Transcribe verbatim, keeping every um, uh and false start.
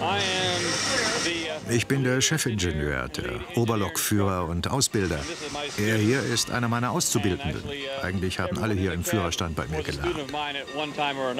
Ich bin der Chefingenieur, der Oberlokführer und Ausbilder. Er hier ist einer meiner Auszubildenden. Eigentlich haben alle hier im Führerstand bei mir gelernt.